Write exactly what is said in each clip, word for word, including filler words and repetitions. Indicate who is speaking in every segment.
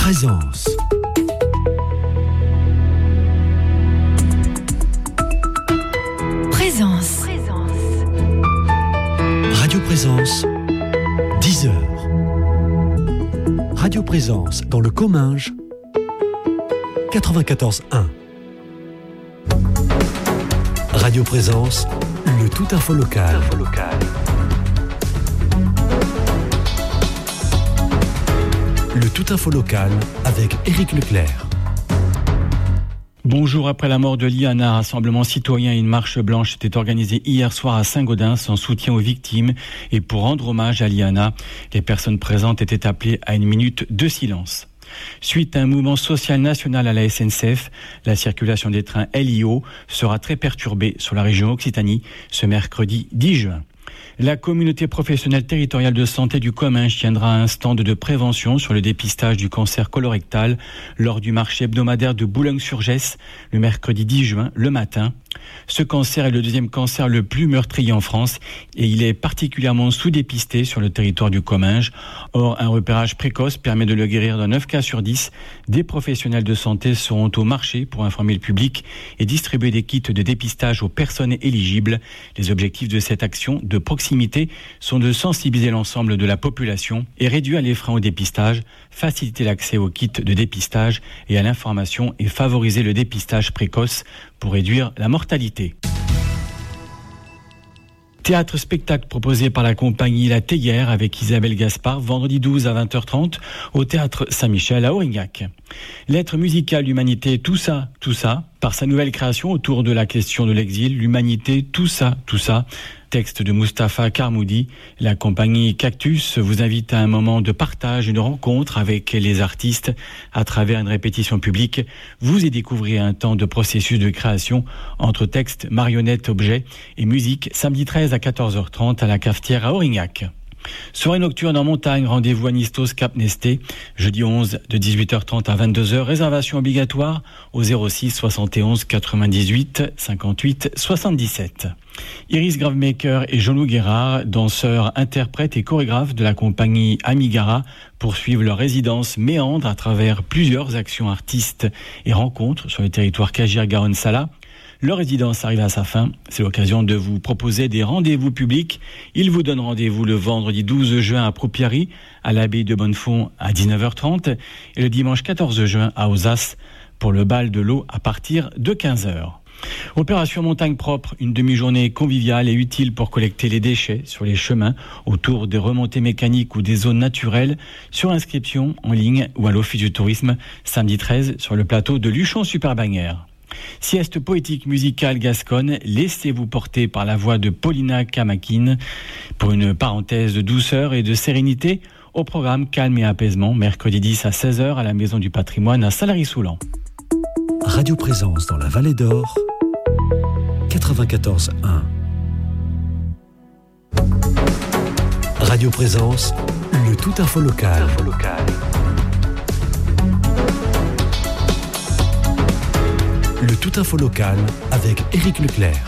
Speaker 1: Présence.
Speaker 2: Présence.
Speaker 1: Radio Présence, dix heures. Radio Présence dans le Comminges, quatre-vingt-quatorze un. Radio Présence, le tout info local. Le tout info local avec Éric Leclerc.
Speaker 3: Bonjour, après la mort de Liana, un rassemblement citoyen et une marche blanche était organisé hier soir à Saint-Gaudens en soutien aux victimes et pour rendre hommage à Liana. Les personnes présentes étaient appelées à une minute de silence. Suite à un mouvement social national à la S N C F, la circulation des trains L I O sera très perturbée sur la région Occitanie ce mercredi dix juin. La communauté professionnelle territoriale de santé du Comminges tiendra un stand de prévention sur le dépistage du cancer colorectal lors du marché hebdomadaire de Boulogne-sur-Gesse le mercredi dix juin, le matin. Ce cancer est le deuxième cancer le plus meurtrier en France et il est particulièrement sous-dépisté sur le territoire du Comminges. Or, un repérage précoce permet de le guérir dans neuf cas sur dix. Des professionnels de santé seront au marché pour informer le public et distribuer des kits de dépistage aux personnes éligibles. Les objectifs de cette action de proximité sont de sensibiliser l'ensemble de la population et réduire les freins au dépistage, faciliter l'accès aux kits de dépistage et à l'information et favoriser le dépistage précoce pour réduire la mortalité. Théâtre-spectacle proposé par la compagnie La Théière avec Isabelle Gaspard, vendredi douze à vingt heures trente au Théâtre Saint-Michel à Aurignac. Lettre musicale, l'humanité, tout ça, tout ça, par sa nouvelle création autour de la question de l'exil, l'humanité, tout ça, tout ça. Texte de Mustapha Karmoudi. La compagnie Cactus vous invite à un moment de partage, une rencontre avec les artistes à travers une répétition publique. Vous y découvrez un temps de processus de création entre texte, marionnettes, objets et musique, samedi treize à quatorze heures trente à la cafetière à Aurignac. Soirée nocturne en montagne, rendez-vous à Nistos Cap Nesté, jeudi onze de dix-huit heures trente à vingt-deux heures, réservation obligatoire au zéro six soixante et onze quatre-vingt-dix-huit cinquante-huit soixante-dix-sept. Iris Gravemaker et Jean-Loup Guérard, danseurs, interprètes et chorégraphes de la compagnie Amigara, poursuivent leur résidence méandre à travers plusieurs actions artistes et rencontres sur le territoire Cagiar-Garonne-Sala. Leur résidence arrive à sa fin. C'est l'occasion de vous proposer des rendez-vous publics. Ils vous donnent rendez-vous le vendredi douze juin à Propiary, à l'abbaye de Bonnefond à dix-neuf heures trente et le dimanche quatorze juin à Ozas pour le bal de l'eau à partir de quinze heures. Opération Montagne Propre, une demi-journée conviviale et utile pour collecter les déchets sur les chemins autour des remontées mécaniques ou des zones naturelles, sur inscription en ligne ou à l'Office du tourisme, samedi treize sur le plateau de Luchon-Super-Bagnères. Sieste poétique musicale gasconne, laissez-vous porter par la voix de Paulina Kamakine pour une parenthèse de douceur et de sérénité. Au programme calme et apaisement, mercredi dix à seize heures à la Maison du Patrimoine à Salary-Soulan.
Speaker 1: Radio Présence dans la Vallée d'Or, quatre-vingt-quatorze un. Radio Présence, le tout info local. Info local. Le tout info local avec Éric Leclerc.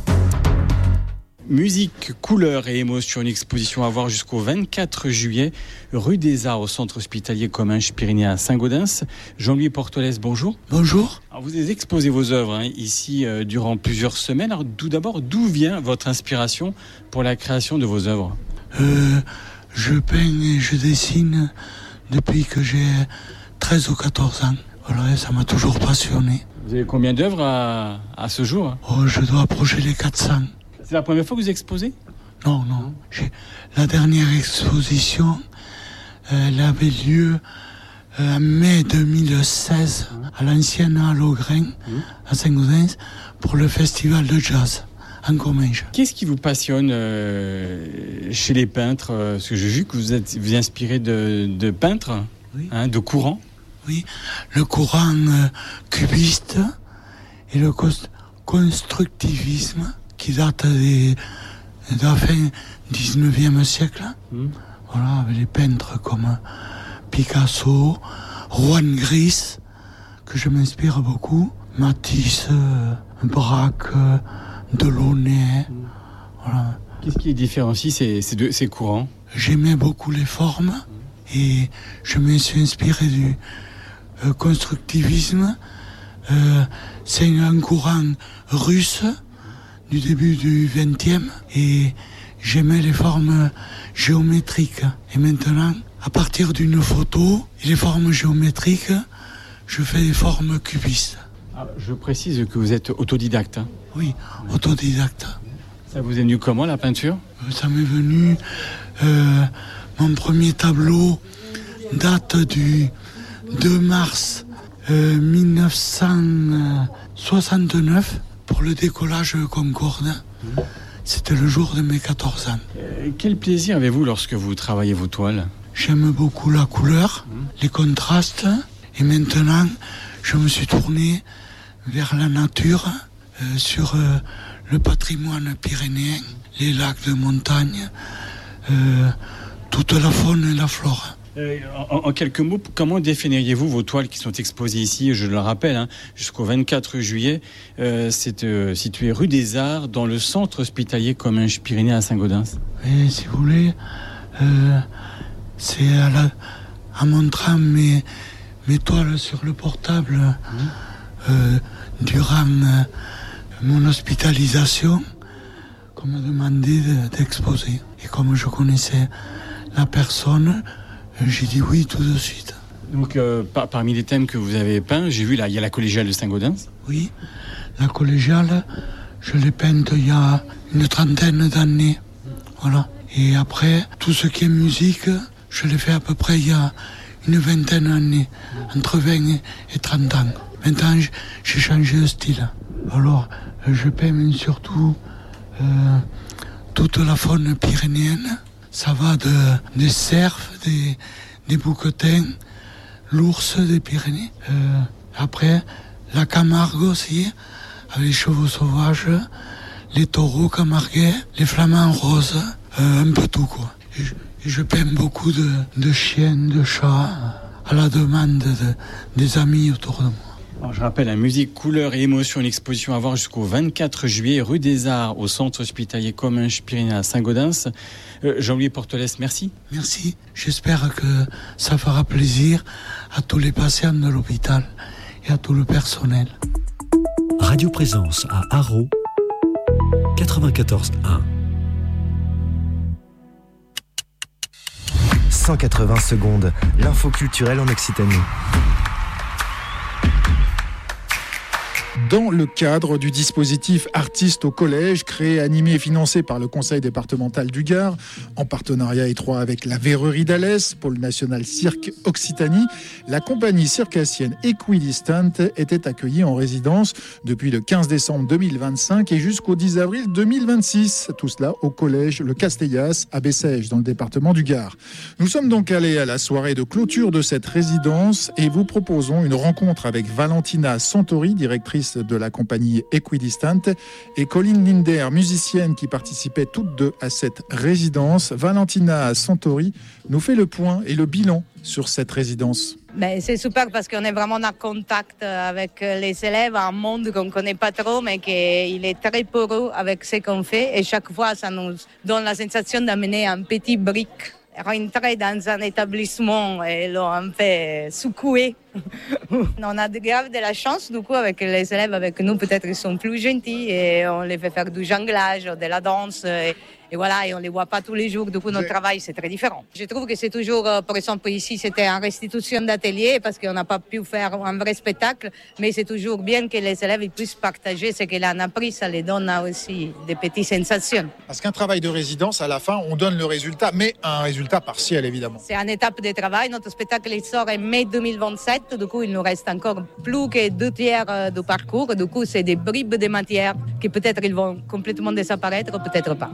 Speaker 3: Musique, couleurs et émotions, une exposition à voir jusqu'au vingt-quatre juillet, rue des Arts au centre hospitalier Comminges-Pyrénées à Saint-Gaudens. Jean-Louis Portolès, bonjour.
Speaker 4: Bonjour.
Speaker 3: Alors, vous avez exposé vos œuvres hein, ici euh, durant plusieurs semaines. Alors, tout d'abord, d'où vient votre inspiration pour la création de vos œuvres ?
Speaker 4: euh, Je peins et je dessine depuis que j'ai treize ou quatorze ans. Voilà, ça m'a toujours passionné.
Speaker 3: Vous avez combien d'œuvres à, à ce jour ?
Speaker 4: Oh, je dois approcher les quatre cents.
Speaker 3: C'est la première fois que vous exposez ?
Speaker 4: Non, non. J'ai... La dernière exposition, euh, elle avait lieu euh, en mai deux mille seize à l'ancienne halle au Grain, à Saint-Gaudens, pour le festival de jazz en Comminges.
Speaker 3: Qu'est-ce qui vous passionne euh, chez les peintres ? Parce que j'ai vu que vous êtes vous inspirez de, de peintres, oui. hein, de courants.
Speaker 4: Oui, le courant euh, cubiste et le cost- constructivisme qui date des, de la fin du dix-neuvième siècle. Mmh. Voilà, avec les peintres comme Picasso, Juan Gris, que je m'inspire beaucoup, Matisse, euh, Braque, euh, Delaunay. Mmh. Voilà.
Speaker 3: Qu'est-ce qui différencie ces, ces, deux, ces courants ?
Speaker 4: J'aimais beaucoup les formes Et je me suis inspiré du euh, constructivisme. Euh, c'est un courant russe du début du vingtième et j'aimais les formes géométriques. Et maintenant, à partir d'une photo et les formes géométriques, je fais des formes cubistes.
Speaker 3: Alors, je précise que vous êtes autodidacte. Hein.
Speaker 4: Oui, autodidacte.
Speaker 3: Ça vous est venu comment, la peinture ?
Speaker 4: Ça m'est venu... Euh, mon premier tableau date du deux mars euh, dix-neuf cent soixante-neuf pour le décollage Concorde. Mmh. C'était le jour de mes quatorze ans.
Speaker 3: Euh, quel plaisir avez-vous lorsque vous travaillez vos toiles ?
Speaker 4: J'aime beaucoup la couleur, mmh. les contrastes. Et maintenant, je me suis tourné vers la nature, euh, sur euh, le patrimoine pyrénéen, les lacs de montagne, euh, toute la faune et la flore.
Speaker 3: Euh, en, en quelques mots, comment définiriez-vous vos toiles qui sont exposées ici, je le rappelle, hein, jusqu'au vingt-quatre juillet, euh, c'est euh, situé rue des Arts, dans le centre hospitalier Comminges Pyrénées à Saint-Gaudens.
Speaker 4: Et si vous voulez, euh, c'est à la, en montrant mes, mes toiles sur le portable mmh. euh, durant euh, mon hospitalisation qu'on m'a demandé de, d'exposer. Et comme je connaissais la personne, j'ai dit oui tout de suite.
Speaker 3: Donc euh, par, parmi les thèmes que vous avez peints, j'ai vu là, il y a la collégiale de Saint-Gaudens.
Speaker 4: Oui, la collégiale, je l'ai peinte il y a une trentaine d'années. Voilà. Et après, tout ce qui est musique, je l'ai fait à peu près il y a une vingtaine d'années, entre vingt et trente ans. Maintenant, j'ai changé de style. Alors, je peins surtout euh, toute la faune pyrénéenne. Ça va de, des cerfs, des, des bouquetins, l'ours des Pyrénées. Euh, après, la Camargue aussi, avec les chevaux sauvages, les taureaux camarguais, les flamands roses, euh, un peu tout quoi. Et je, et je peins beaucoup de, de chiens, de chats, à la demande de, des amis autour de moi.
Speaker 3: Alors, je rappelle, la musique, couleur et émotion, une exposition à voir jusqu'au vingt-quatre juillet, rue des Arts, au centre hospitalier Comminges Pyrénées à Saint-Gaudens. Euh, Jean-Louis Portelès, merci.
Speaker 4: Merci. J'espère que ça fera plaisir à tous les patients de l'hôpital et à tout le personnel.
Speaker 1: Radio Présence à Haro, quatre-vingt-quatorze un.
Speaker 2: cent quatre-vingts secondes, l'info culturelle en Occitanie.
Speaker 5: Dans le cadre du dispositif Artistes au collège, créé, animé et financé par le Conseil départemental du Gard, en partenariat étroit avec la Verrerie d'Alès, Pôle national Cirque Occitanie, la compagnie circassienne Equidistant était accueillie en résidence depuis le quinze décembre deux mille vingt-cinq et jusqu'au dix avril deux mille vingt-six. Tout cela au collège Le Castellas à Bessèges, dans le département du Gard. Nous sommes donc allés à la soirée de clôture de cette résidence et vous proposons une rencontre avec Valentina Santori, directrice de la compagnie Equidistant, et Colline Linder, musicienne qui participait toutes deux à cette résidence. Valentina Santori nous fait le point et le bilan sur cette résidence.
Speaker 6: Ben, c'est super parce qu'on est vraiment en contact avec les élèves, un monde qu'on ne connaît pas trop, mais qui est très poreux avec ce qu'on fait. Et chaque fois, ça nous donne la sensation d'amener un petit brick, rentrer dans un établissement et leur un peu secouer. On a grave de la chance, du coup, avec les élèves avec nous, peut-être ils sont plus gentils et on les fait faire du jonglage, de la danse. Et, et voilà, et on ne les voit pas tous les jours, du coup, notre travail, c'est très différent. Je trouve que c'est toujours, par exemple, ici, c'était en restitution d'atelier parce qu'on n'a pas pu faire un vrai spectacle, mais c'est toujours bien que les élèves ils puissent partager ce qu'ils ont appris, ça les donne aussi des petites sensations.
Speaker 5: Parce qu'un travail de résidence, à la fin, on donne le résultat, mais un résultat partiel, évidemment.
Speaker 6: C'est une étape de travail. Notre spectacle il sort en mai deux mille vingt-sept. Du coup, il nous reste encore plus que deux tiers du parcours. Du coup, c'est des bribes de matière qui peut-être ils vont complètement disparaître, peut-être pas.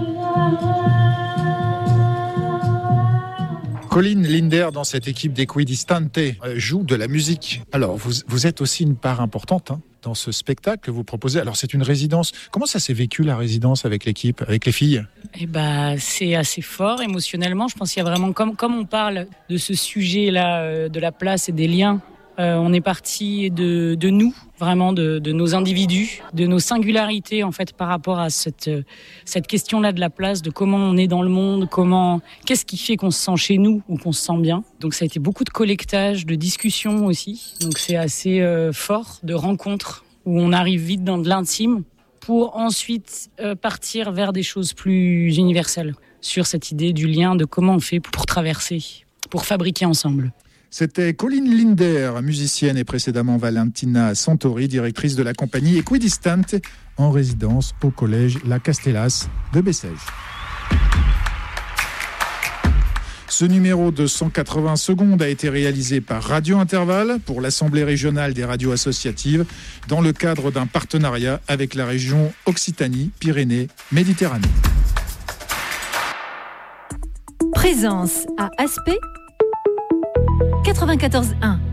Speaker 5: Colline Linder, dans cette équipe d'Equidistante, joue de la musique. Alors, vous, vous êtes aussi une part importante hein, dans ce spectacle que vous proposez. Alors, c'est une résidence. Comment ça s'est vécu, la résidence, avec l'équipe, avec les filles ?
Speaker 7: Eh ben, c'est assez fort émotionnellement. Je pense qu'il y a vraiment, comme, comme on parle de ce sujet-là, euh, de la place et des liens Euh, on est parti de, de nous, vraiment de, de nos individus, de nos singularités en fait par rapport à cette, cette question-là de la place, de comment on est dans le monde, comment, qu'est-ce qui fait qu'on se sent chez nous ou qu'on se sent bien. Donc ça a été beaucoup de collectage, de discussions aussi. Donc c'est assez euh, fort, de rencontres où on arrive vite dans de l'intime pour ensuite euh, partir vers des choses plus universelles sur cette idée du lien, de comment on fait pour traverser, pour fabriquer ensemble.
Speaker 5: C'était Colline Linder, musicienne, et précédemment Valentina Santori, directrice de la compagnie Equidistante, en résidence au collège La Castellas de Bessèges. Ce numéro de cent quatre-vingts secondes a été réalisé par Radio Intervalle pour l'Assemblée régionale des radios associatives dans le cadre d'un partenariat avec la région Occitanie-Pyrénées-Méditerranée.
Speaker 8: Présence à Aspect quatre-vingt-quatorze un.